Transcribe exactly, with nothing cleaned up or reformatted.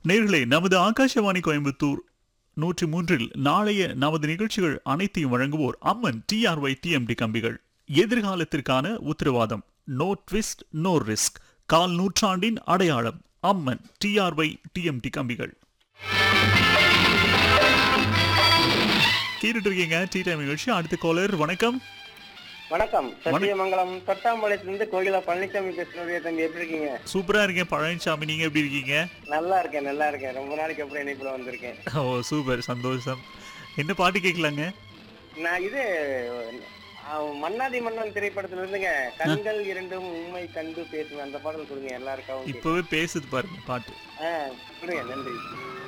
நேர்களே, நமது ஆகாஷவாணி கோயம்புத்தூர் நூற்றி மூன்றில் நாளைய நமது நிகழ்ச்சிகள் அனைத்தையும் வழங்குவோர் அம்மன் டிஆர்ஒய் டிஎம்டி கம்பிகள். எதிர்காலத்திற்கான உத்தரவாதம். No twist no risk. கால் நூற்றாண்டின் அடையாளம். அம்மன் டிஆர்ஒய் டிஎம்டி கம்பிகள். கேட்டுட்டு இருக்கீங்க டீ டைம் நிகழ்ச்சி. அடுத்த காலர். வணக்கம். வணக்கம். சத்தியமங்கலம் தொட்டாம்பாளையத்திலிருந்து கோகிலா பழனிசாமி பேசுறேன். தம்பி எப்படி இருக்கீங்க? சூப்பரா இருக்கேன் பழனிசாமி, நீங்க எப்படி இருக்கீங்க? நல்லா இருக்கேன் நல்லா இருக்கேன். ரொம்ப நாளைக்கு அப்புறம் இணைப்புல வந்திருக்கேன். ஓ சூப்பர், சந்தோஷம். என்ன பாட்டு கேட்கலாங்க? நான் இது அஹ், மன்னாதி மன்னன் திரைப்படத்துல இருந்துங்க, கண்கள் இரண்டும் உண்மை கண்டு பேசுவேன் அந்த பாடல் கொடுங்க எல்லாருக்காகவும். இப்பவே பேசுது பாருங்க பாட்டு. ஆஹ் கொடுங்க. நன்றி.